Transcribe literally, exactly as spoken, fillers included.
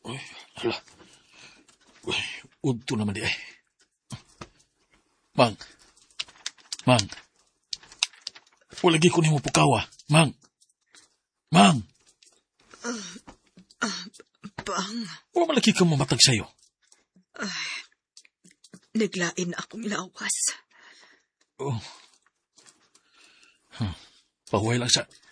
Uy, hala. Uy, udto naman di ay. Mang. Mang. Wala lagi ko ni mo pukawa. Mang. Mang. Uh, uh, bang. Wala malaki kang mamatag sa'yo. Uh, naglain na akong lawas. Oh. Huh. Pahuway lang sa